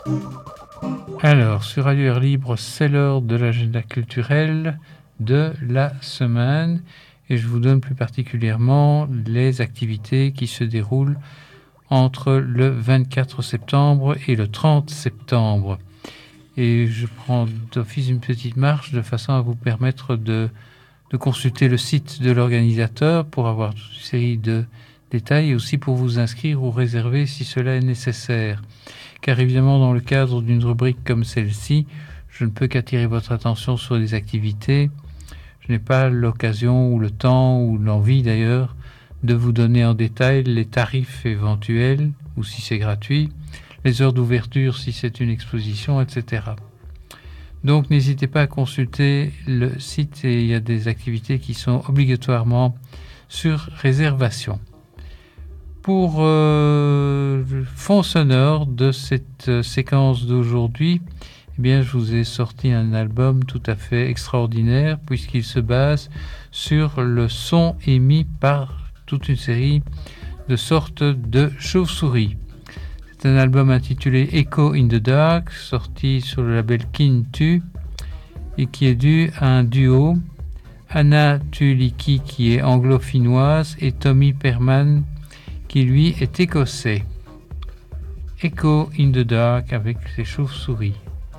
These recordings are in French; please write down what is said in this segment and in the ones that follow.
Alors, sur Radio Air Libre, c'est l'heure de l'agenda culturel de la semaine et je vous donne plus particulièrement les activités qui se déroulent entre le 24 septembre et le 30 septembre. Et je prends d'office une petite marche de façon à vous permettre de consulter le site de l'organisateur pour avoir toute une série de détails et aussi pour vous inscrire ou réserver si cela est nécessaire. Car évidemment, dans le cadre d'une rubrique comme celle-ci, je ne peux qu'attirer votre attention sur des activités. Je n'ai pas l'occasion ou le temps ou l'envie d'ailleurs de vous donner en détail les tarifs éventuels ou si c'est gratuit, les heures d'ouverture si c'est une exposition, etc. Donc n'hésitez pas à consulter le site et il y a des activités qui sont obligatoirement sur réservation. Pour le fond sonore de cette séquence d'aujourd'hui, eh bien, je vous ai sorti un album tout à fait extraordinaire puisqu'il se base sur le son émis par toute une série de sortes de chauves-souris. C'est un album intitulé Echo in the Dark, sorti sur le label Kintu et qui est dû à un duo, Anna Tuliki qui est anglo-finnoise et Tommy Perman qui lui est écossais. Echo in the Dark avec ses chauves-souris.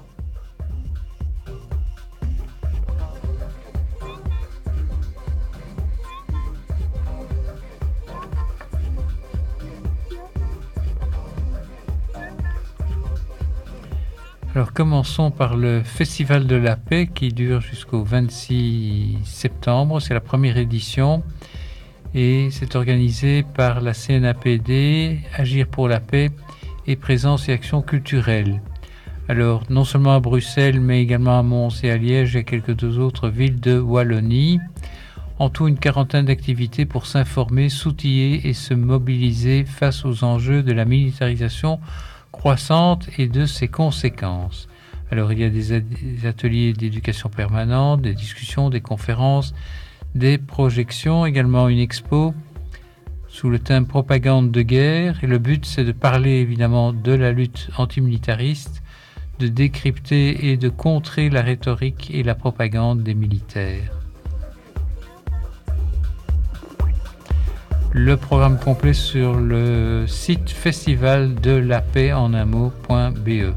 Alors commençons par le Festival de la Paix qui dure jusqu'au 26 septembre, c'est la première édition. Et c'est organisé par la CNAPD, Agir pour la paix et Présence et Action culturelle. Alors, non seulement à Bruxelles, mais également à Mons et à Liège et quelques autres villes de Wallonie. En tout, une quarantaine d'activités pour s'informer, s'outiller et se mobiliser face aux enjeux de la militarisation croissante et de ses conséquences. Alors, il y a des ateliers d'éducation permanente, des discussions, des conférences, des projections, également une expo sous le thème propagande de guerre. Et le but, c'est de parler évidemment de la lutte antimilitariste, de décrypter et de contrer la rhétorique et la propagande des militaires. Le programme complet sur le site festivaldelapaisenunmot.be.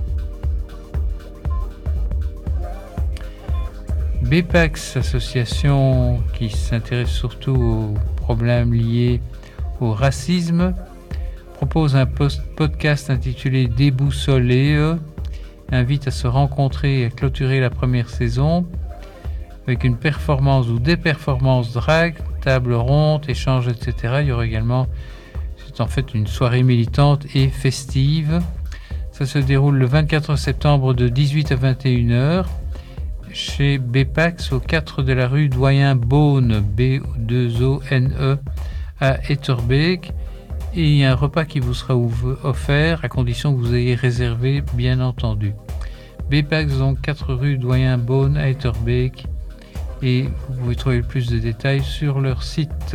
BPAX, association qui s'intéresse surtout aux problèmes liés au racisme, propose un podcast intitulé Déboussolé, invite à se rencontrer et à clôturer la première saison avec une performance ou des performances drag, table ronde, échange, etc. Il y aura également, c'est en fait une soirée militante et festive. Ça se déroule le 24 septembre de 18 à 21h. Chez BPAX au 4 de la rue Doyen Beaune, B2ONE à Etterbeek, et il y a un repas qui vous sera offert à condition que vous ayez réservé, bien entendu. BPAX donc 4 rue Doyen Beaune à Etterbeek, et vous pouvez trouver plus de détails sur leur site.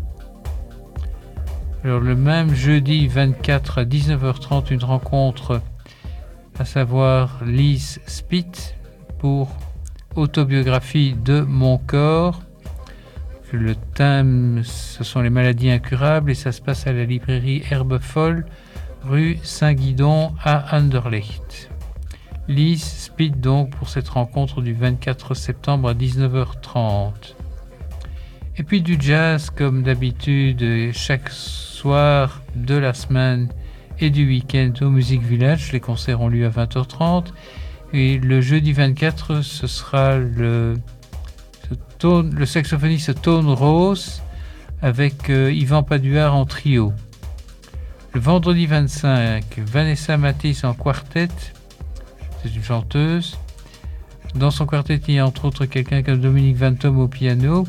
Alors le même jeudi 24 à 19h30, une rencontre, à savoir Lise Spitt pour Autobiographie de mon corps. Le thème, ce sont les maladies incurables et ça se passe à la librairie Herbe Folle, rue Saint-Guidon à Anderlecht. Lise Spitt donc pour cette rencontre du 24 septembre à 19h30. Et puis du jazz comme d'habitude chaque soir de la semaine et du week-end au Music Village. Les concerts ont lieu à 20h30. Et le jeudi 24, ce sera le saxophoniste Tone Rose avec Yvan Paduard en trio. Le vendredi 25, Vanessa Matisse en quartet, c'est une chanteuse. Dans son quartet, il y a entre autres quelqu'un comme Dominique Vantom au piano.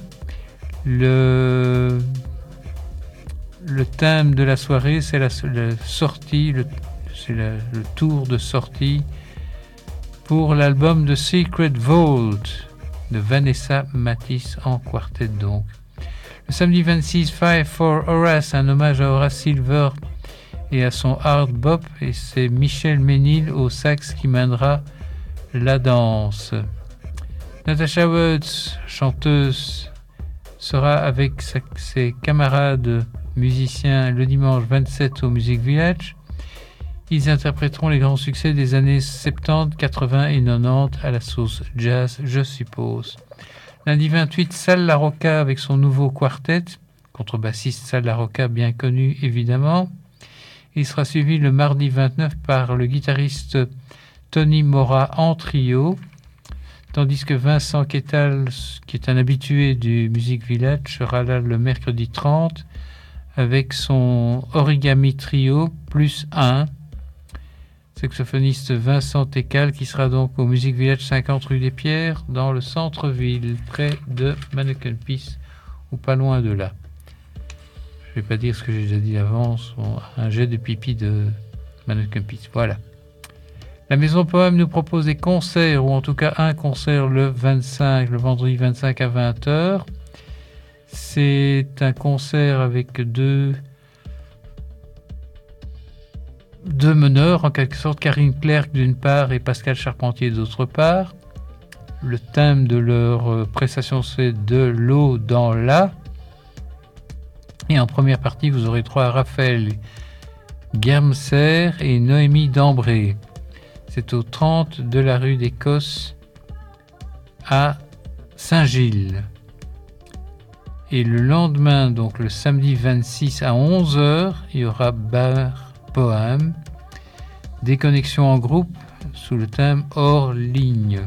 Le thème de la soirée, c'est la sortie, c'est le tour de sortie pour l'album The Secret Vault de Vanessa Matisse en quartet donc. Le samedi 26, Five for Horace, un hommage à Horace Silver et à son hard bop, et c'est Michel Ménil au sax qui mènera la danse. Natasha Woods, chanteuse, sera avec ses camarades musiciens le dimanche 27 au Music Village. Ils interpréteront les grands succès des années 70, 80 et 90 à la sauce jazz, je suppose. Lundi 28, Sal La Rocca avec son nouveau quartet, contrebassiste Sal La Rocca bien connu évidemment. Il sera suivi le mardi 29 par le guitariste Tony Mora en trio, tandis que Vincent Quetal, qui est un habitué du Music Village, sera là le mercredi 30 avec son Origami Trio plus 1. Saxophoniste Vincent Tecal qui sera donc au Music Village 50 rue des Pierres dans le centre-ville, près de Mannequin Peace ou pas loin de là. Je ne vais pas dire ce que j'ai déjà dit avant, un jet de pipi de Mannequin Peace. Voilà. La Maison Poème nous propose des concerts, ou en tout cas un concert le vendredi 25 à 20h. C'est un concert avec deux meneurs, en quelque sorte, Karine Clerc d'une part et Pascal Charpentier d'autre part. Le thème de leur prestation, c'est de l'eau dans la. Et en première partie, vous aurez droit à Raphaël Germser et Noémie Dambré. C'est au 30 de la rue d'Écosse à Saint-Gilles. Et le lendemain, donc le samedi 26 à 11h, il y aura Bar Poème, des connexions en groupe sous le thème hors ligne.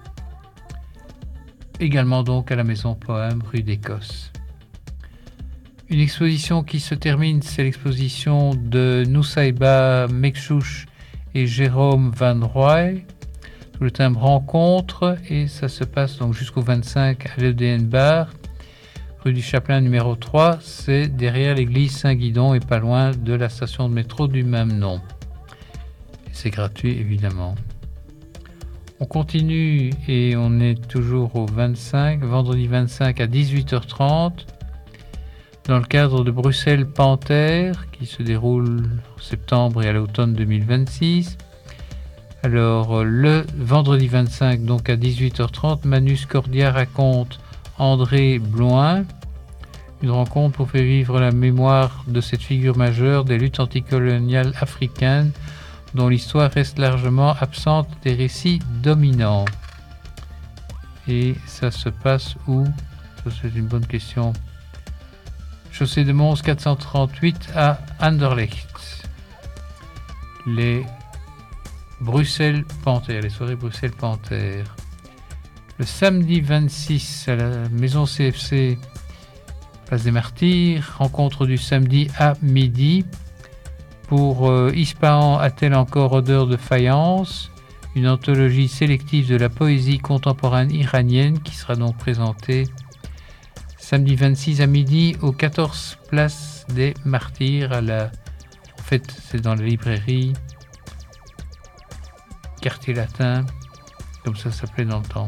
Également donc à la Maison Poème, rue d'Écosse. Une exposition qui se termine, c'est l'exposition de Nusaïba Mekchouch et Jérôme Van Roy, sous le thème rencontre, et ça se passe donc jusqu'au 25 à l'EDN Bar, rue du Chapelain numéro 3, c'est derrière l'église Saint-Guidon et pas loin de la station de métro du même nom. Et c'est gratuit évidemment. On continue et on est toujours au 25, vendredi 25 à 18h30, dans le cadre de Bruxelles Panthère, qui se déroule en septembre et à l'automne 2026. Alors le vendredi 25, donc à 18h30, Manus Cordia raconte André Bloin, une rencontre pour faire vivre la mémoire de cette figure majeure des luttes anticoloniales africaines dont l'histoire reste largement absente des récits dominants. Et ça se passe où? Ça, c'est une bonne question. Chaussée de Mons 438 à Anderlecht. Les Bruxelles Panthère, les soirées Bruxelles Panthère. Le samedi 26 à la maison CFC, place des Martyrs, rencontre du samedi à midi pour Ispahan a-t-elle encore odeur de faïence, une anthologie sélective de la poésie contemporaine iranienne qui sera donc présentée samedi 26 à midi au 14 place des Martyrs en fait c'est dans la librairie Quartier Latin, comme ça s'appelait dans le temps.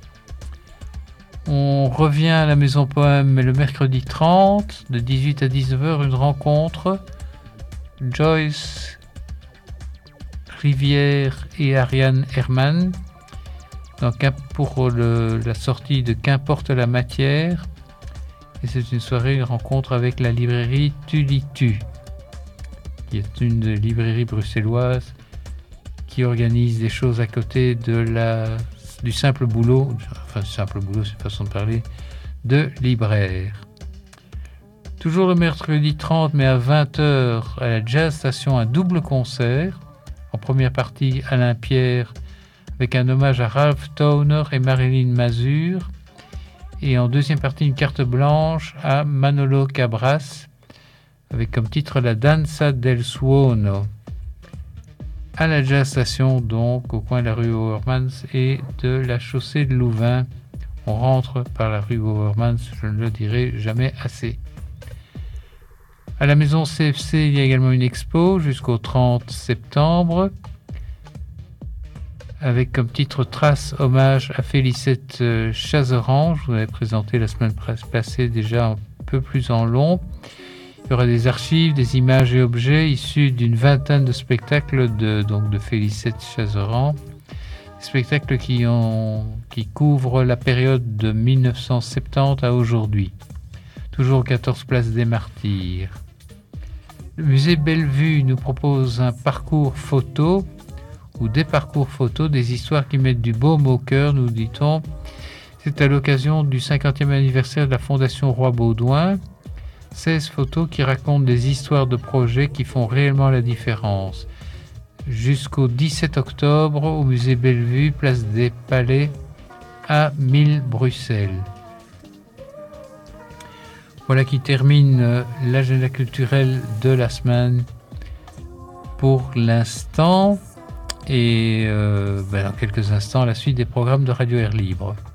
On revient à la Maison Poème le mercredi 30, de 18 à 19h, une rencontre. Joyce Rivière et Ariane Herman, donc pour la sortie de Qu'importe la matière. Et c'est une soirée, une rencontre avec la librairie Tulitu, qui est une des librairies bruxelloises qui organise des choses à côté du simple boulot, enfin simple boulot c'est une façon de parler, de libraire. Toujours le mercredi 30 mais à 20h à la Jazz Station, un double concert. En première partie Alain Pierre avec un hommage à Ralph Towner et Marilyn Mazur. Et en deuxième partie une carte blanche à Manolo Cabras avec comme titre la Danza del Suono. À la Jazz Station, donc, au coin de la rue Overmans et de la chaussée de Louvain. On rentre par la rue Overmans, je ne le dirai jamais assez. À la maison CFC, il y a également une expo jusqu'au 30 septembre, avec comme titre Trace, hommage à Félicette Chazeran. Je vous avais présenté la semaine passée déjà un peu plus en long. Il y aura des archives, des images et objets issus d'une vingtaine de spectacles de Félicette Chazeran. Spectacles qui couvrent la période de 1970 à aujourd'hui. Toujours 14 place des Martyrs. Le musée Bellevue nous propose un parcours photo ou des parcours photos, des histoires qui mettent du baume au cœur, nous dit-on. C'est à l'occasion du 50e anniversaire de la Fondation Roi Baudouin. 16 photos qui racontent des histoires de projets qui font réellement la différence. Jusqu'au 17 octobre au musée Bellevue, place des Palais à 1000 Bruxelles. Voilà qui termine l'agenda culturel de la semaine pour l'instant. Et dans quelques instants, la suite des programmes de Radio Air Libre.